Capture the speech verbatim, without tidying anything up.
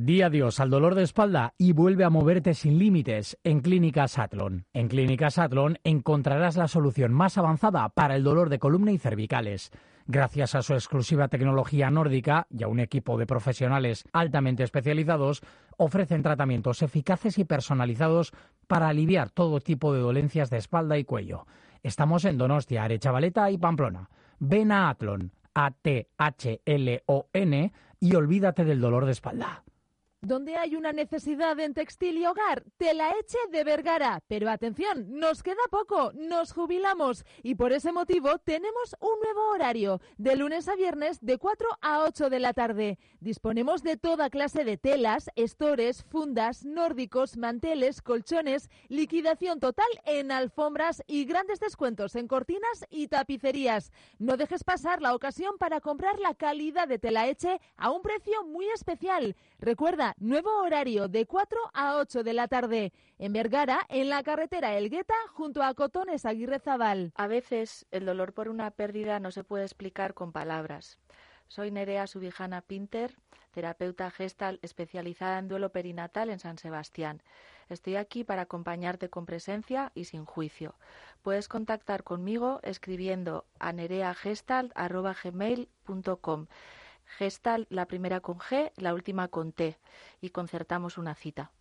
Di adiós al dolor de espalda y vuelve a moverte sin límites en Clínicas Atlon. En Clínicas Atlon encontrarás la solución más avanzada para el dolor de columna y cervicales. Gracias a su exclusiva tecnología nórdica y a un equipo de profesionales altamente especializados, ofrecen tratamientos eficaces y personalizados para aliviar todo tipo de dolencias de espalda y cuello. Estamos en Donostia, Aretxabaleta y Pamplona. Ven a Atlon, A T H L O N, y olvídate del dolor de espalda. Donde hay una necesidad en textil y hogar, Telaetxe de Vergara. Pero atención, nos queda poco, nos jubilamos y por ese motivo tenemos un nuevo horario, de lunes a viernes de cuatro a ocho de la tarde. Disponemos de toda clase de telas, estores, fundas, nórdicos, manteles, colchones, liquidación total en alfombras y grandes descuentos en cortinas y tapicerías. No dejes pasar la ocasión para comprar la calidad de Telaetxe a un precio muy especial. Recuerda, nuevo horario de cuatro a ocho de la tarde. En Vergara, en la carretera Elgueta, junto a Cotones Aguirrezabal. A veces el dolor por una pérdida no se puede explicar con palabras. Soy Nerea Subijana Pinter, terapeuta gestal especializada en duelo perinatal en San Sebastián. Estoy aquí para acompañarte con presencia y sin juicio. Puedes contactar conmigo escribiendo a nereagestalt arroba gmail punto com. Gestal, la primera con G, la última con T, y concertamos una cita.